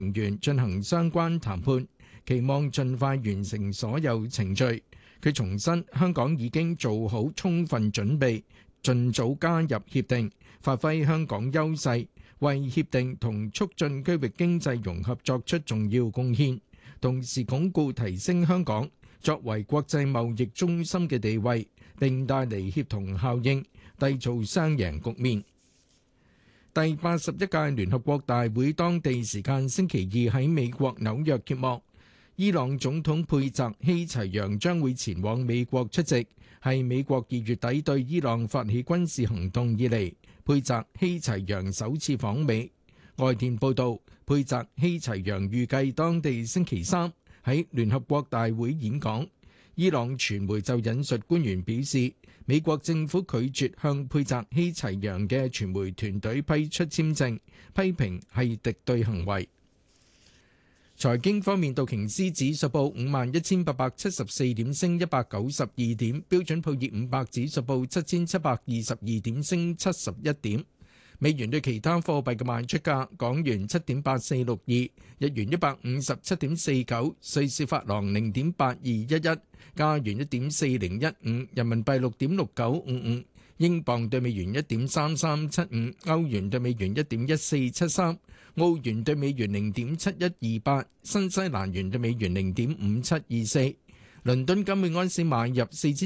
成員進行相關談判，期望盡快完成所有程序。佢重申，香港已經做好充分準備，盡早加入協定，發揮香港優勢，為協定同促進區域經濟融合作出重要貢獻，同時鞏固提升香港作為國際貿易中心嘅地位，並帶嚟協同效應，締造雙贏局面。第81屆聯合國大會當地時間星期二喺美國紐約揭幕，伊朗總統佩澤希齊揚將會前往美國出席，係美國2月底對伊朗發起軍事行動以嚟，佩澤希齊揚首次訪美。外電報道，佩澤希齊揚預計當地星期三喺聯合國大會演講。伊朗傳媒就引述官員表示，美國政府拒絕向佩澤希齊揚嘅傳媒團隊批出簽證，批評係敵對行為。財經方面，道瓊斯指數報51,874點，升192點；標準普爾500指數報7,722點，升71點。美元對其他貨幣嘅賣出價：港元7.8462，日元157.49，瑞士法郎0.8211，加元1.4015，人民幣6.6955，英鎊對美元1.3375，歐元對美元1.1473，澳元對美元0.7128，新西蘭元對美元0.5724。倫敦金每安士買入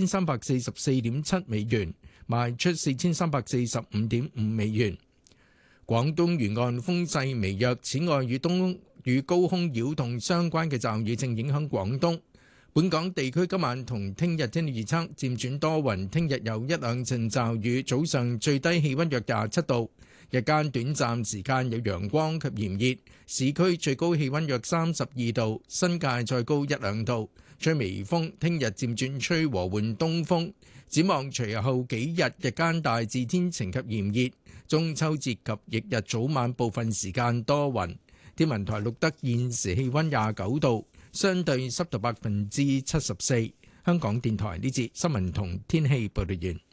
4344.7美元，賣出4345.5美元。廣東沿岸風勢微弱，此外與高空擾動相關嘅驟雨正影響廣東。本港地區今晚同聽日天氣預測漸轉多雲，聽日有一兩陣驟雨，早上最低氣溫約27度，日間短暫時間有陽光及炎熱，市區最高氣溫約32度，新界再高一兩度，吹微風，聽日漸轉吹和緩東風。展望隨後幾日，日間大致天晴及炎熱，中秋節及翌日早晚部分時間多雲。天文台錄得現時氣溫29度，相對濕度74%。香港電台呢節新聞同天氣報道完。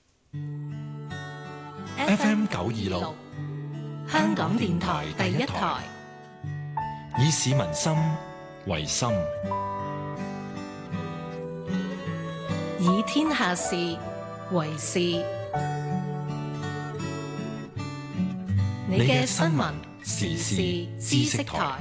FM 926，香港電台第一台，以市民心為心， 以天下事為事。你嘅新聞時事知識台，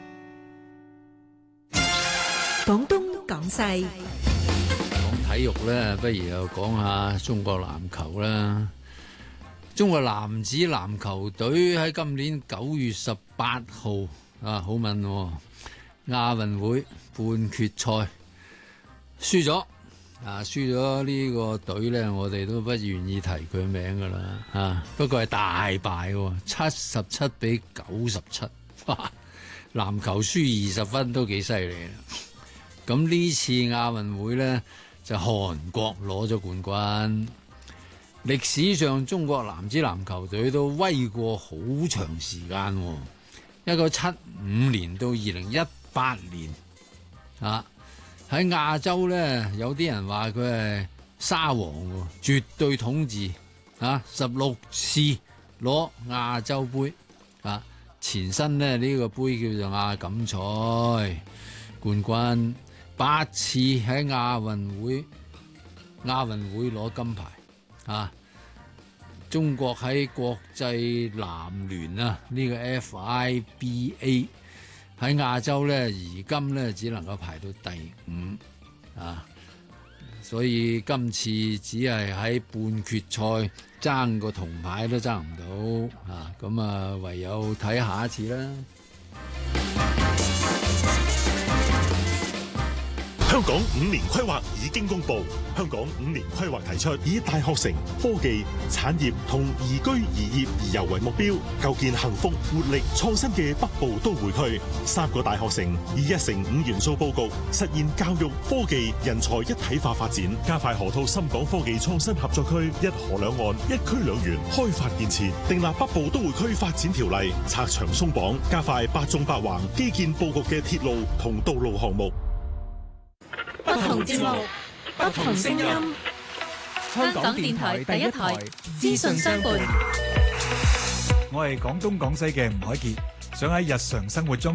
廣東廣西。 講體育咧，不如又講下中國籃球啦。中國男子籃球隊喺今年9月18號好問喎，亞運會半決賽輸咗。輸咗呢個隊呢，我哋都不願意提佢名噶啦，不過係大敗，77-97，籃球輸20分都幾犀利啦。咁呢次亞運會呢，就韓國攞咗冠軍。歷史上中國男子籃球隊都威過好長時間，1975年到2018年喺亞洲呢，有啲人話佢係沙皇，絕對統治，16次攞亞洲杯，前身呢，呢個杯叫做亞錦賽冠軍，8次喺亞運會攞金牌，中國喺國際籃聯呢個 FIBA。喺亞洲呢，而今呢，只能夠排到第5，所以今次只係喺半決賽爭個銅牌都爭唔到，咁唯有睇下一次啦。 香港5年規劃已經公布，香港5年規劃提出以大學城、科技、產業同宜居宜業宜遊為目標，構建幸福、活力、創新嘅北部都會區。3個大學城以1城5元素佈局，實現教育、科技、人才一體化發展，加快河套深港科技創新合作區一河兩岸、一區兩園開發建設，訂立北部都會區發展條例，拆牆鬆綁，加快8縱8橫基建佈局嘅鐵路同道路項目。 不同節目，不同聲音。香港電台第一台，資訊相伴。 我係廣東廣西嘅吳海傑。 想喺日常生活中